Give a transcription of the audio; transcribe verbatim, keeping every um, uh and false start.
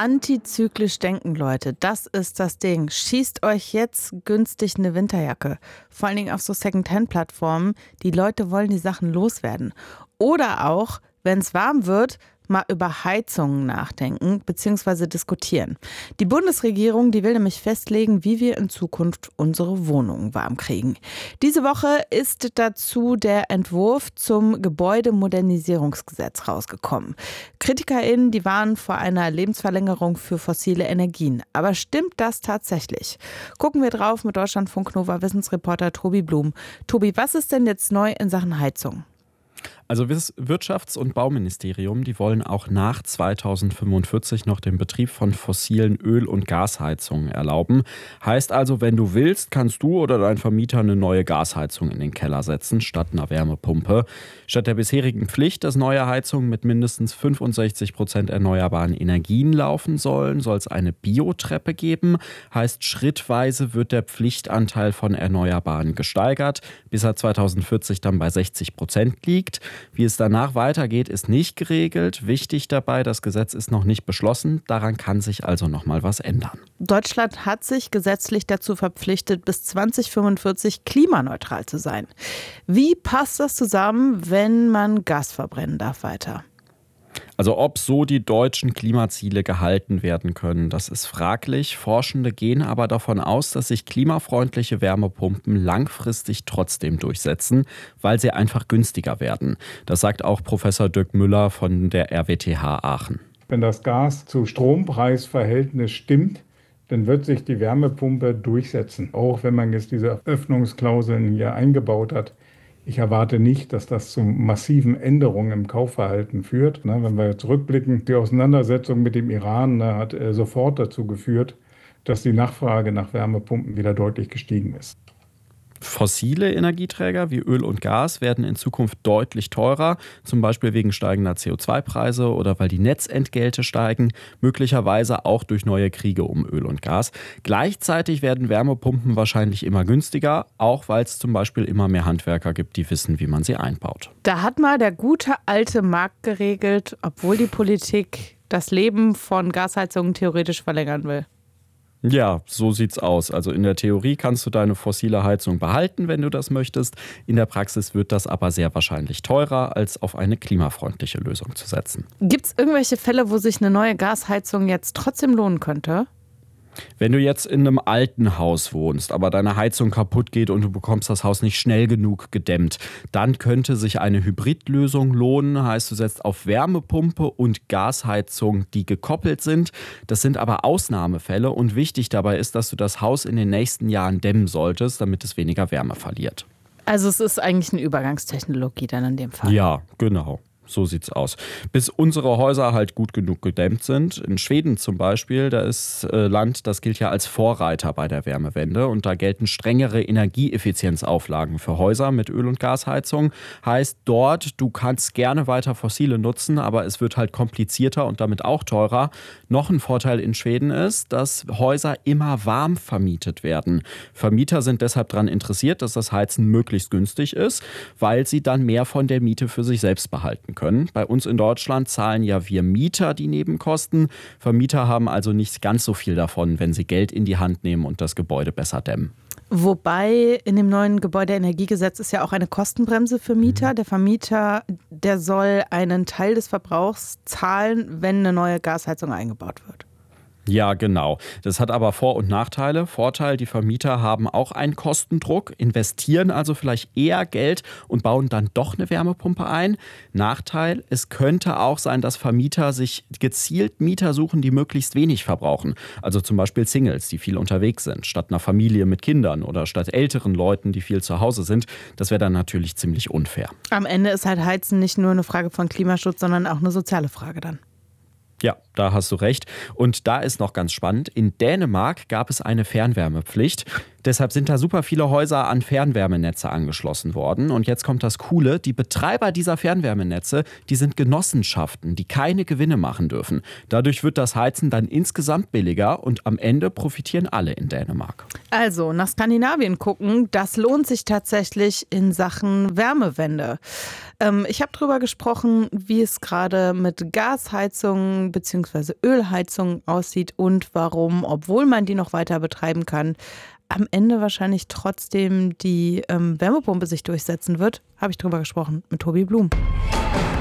Antizyklisch denken, Leute, das ist das Ding. Schießt euch jetzt günstig eine Winterjacke. Vor allen Dingen auf so Secondhand-Plattformen. Die Leute wollen die Sachen loswerden. Oder auch, wenn es warm wird, mal über Heizungen nachdenken bzw. diskutieren. Die Bundesregierung, die will nämlich festlegen, wie wir in Zukunft unsere Wohnungen warm kriegen. Diese Woche ist dazu der Entwurf zum Gebäudemodernisierungsgesetz rausgekommen. KritikerInnen, die waren vor einer Lebensverlängerung für fossile Energien. Aber stimmt das tatsächlich? Gucken wir drauf mit Deutschlandfunk Nova Wissensreporter Tobi Blum. Tobi, was ist denn jetzt neu in Sachen Heizung? Also das Wirtschafts- und Bauministerium, die wollen auch nach zweitausendfünfundvierzig noch den Betrieb von fossilen Öl- und Gasheizungen erlauben. Heißt also, wenn du willst, kannst du oder dein Vermieter eine neue Gasheizung in den Keller setzen, statt einer Wärmepumpe. Statt der bisherigen Pflicht, dass neue Heizungen mit mindestens fünfundsechzig Prozent erneuerbaren Energien laufen sollen, soll es eine Biotreppe geben. Heißt, schrittweise wird der Pflichtanteil von Erneuerbaren gesteigert, bis er zweitausendvierzig dann bei sechzig Prozent liegt. Wie es danach weitergeht, ist nicht geregelt. Wichtig dabei, das Gesetz ist noch nicht beschlossen. Daran kann sich also noch mal was ändern. Deutschland hat sich gesetzlich dazu verpflichtet, bis zweitausendfünfundvierzig klimaneutral zu sein. Wie passt das zusammen, wenn man Gas verbrennen darf weiter? Also ob so die deutschen Klimaziele gehalten werden können, das ist fraglich. Forschende gehen aber davon aus, dass sich klimafreundliche Wärmepumpen langfristig trotzdem durchsetzen, weil sie einfach günstiger werden. Das sagt auch Professor Dirk Müller von der R W T H Aachen. Wenn das Gas zu Strompreisverhältnis stimmt, dann wird sich die Wärmepumpe durchsetzen. Auch wenn man jetzt diese Öffnungsklauseln hier eingebaut hat. Ich erwarte nicht, dass das zu massiven Änderungen im Kaufverhalten führt. Wenn wir zurückblicken, die Auseinandersetzung mit dem Iran hat sofort dazu geführt, dass die Nachfrage nach Wärmepumpen wieder deutlich gestiegen ist. Fossile Energieträger wie Öl und Gas werden in Zukunft deutlich teurer, zum Beispiel wegen steigender C O zwei Preise oder weil die Netzentgelte steigen, möglicherweise auch durch neue Kriege um Öl und Gas. Gleichzeitig werden Wärmepumpen wahrscheinlich immer günstiger, auch weil es zum Beispiel immer mehr Handwerker gibt, die wissen, wie man sie einbaut. Da hat mal der gute alte Markt geregelt, obwohl die Politik das Leben von Gasheizungen theoretisch verlängern will. Ja, so sieht's aus. Also in der Theorie kannst du deine fossile Heizung behalten, wenn du das möchtest. In der Praxis wird das aber sehr wahrscheinlich teurer, als auf eine klimafreundliche Lösung zu setzen. Gibt's irgendwelche Fälle, wo sich eine neue Gasheizung jetzt trotzdem lohnen könnte? Wenn du jetzt in einem alten Haus wohnst, aber deine Heizung kaputt geht und du bekommst das Haus nicht schnell genug gedämmt, dann könnte sich eine Hybridlösung lohnen. Heißt, du setzt auf Wärmepumpe und Gasheizung, die gekoppelt sind. Das sind aber Ausnahmefälle und wichtig dabei ist, dass du das Haus in den nächsten Jahren dämmen solltest, damit es weniger Wärme verliert. Also es ist eigentlich eine Übergangstechnologie dann in dem Fall. Ja, genau. So sieht's aus. Bis unsere Häuser halt gut genug gedämmt sind. In Schweden zum Beispiel, da ist äh, Land, das gilt ja als Vorreiter bei der Wärmewende. Und da gelten strengere Energieeffizienzauflagen für Häuser mit Öl- und Gasheizung. Heißt dort, du kannst gerne weiter fossile nutzen, aber es wird halt komplizierter und damit auch teurer. Noch ein Vorteil in Schweden ist, dass Häuser immer warm vermietet werden. Vermieter sind deshalb daran interessiert, dass das Heizen möglichst günstig ist, weil sie dann mehr von der Miete für sich selbst behalten können. Können. Bei uns in Deutschland zahlen ja wir Mieter die Nebenkosten. Vermieter haben also nicht ganz so viel davon, wenn sie Geld in die Hand nehmen und das Gebäude besser dämmen. Wobei in dem neuen Gebäudeenergiegesetz ist ja auch eine Kostenbremse für Mieter. Der Vermieter, der soll einen Teil des Verbrauchs zahlen, wenn eine neue Gasheizung eingebaut wird. Ja, genau. Das hat aber Vor- und Nachteile. Vorteil, die Vermieter haben auch einen Kostendruck, investieren also vielleicht eher Geld und bauen dann doch eine Wärmepumpe ein. Nachteil, es könnte auch sein, dass Vermieter sich gezielt Mieter suchen, die möglichst wenig verbrauchen. Also zum Beispiel Singles, die viel unterwegs sind, statt einer Familie mit Kindern oder statt älteren Leuten, die viel zu Hause sind. Das wäre dann natürlich ziemlich unfair. Am Ende ist halt Heizen nicht nur eine Frage von Klimaschutz, sondern auch eine soziale Frage dann. Ja, da hast du recht. Und da ist noch ganz spannend, in Dänemark gab es eine Fernwärmepflicht. Deshalb sind da super viele Häuser an Fernwärmenetze angeschlossen worden. Und jetzt kommt das Coole, die Betreiber dieser Fernwärmenetze, die sind Genossenschaften, die keine Gewinne machen dürfen. Dadurch wird das Heizen dann insgesamt billiger und am Ende profitieren alle in Dänemark. Also nach Skandinavien gucken, das lohnt sich tatsächlich in Sachen Wärmewende. Ähm, ich habe darüber gesprochen, wie es gerade mit Gasheizungen bzw. Ölheizungen aussieht und warum, obwohl man die noch weiter betreiben kann, am Ende wahrscheinlich trotzdem die ähm, Wärmepumpe sich durchsetzen wird. Habe ich darüber gesprochen mit Tobi Blum.